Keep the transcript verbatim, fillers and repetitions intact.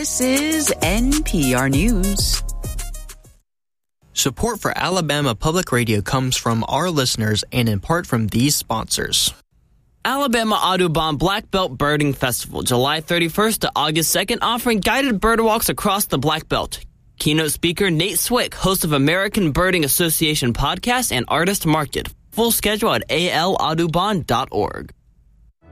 This is N P R News. Support for Alabama Public Radio comes from our listeners and in part from these sponsors. Alabama Audubon Black Belt Birding Festival, July thirty-first to August second, offering guided bird walks across the Black Belt. Keynote speaker Nate Swick, host of American Birding Association podcast and artist market. Full schedule at A L audubon dot org.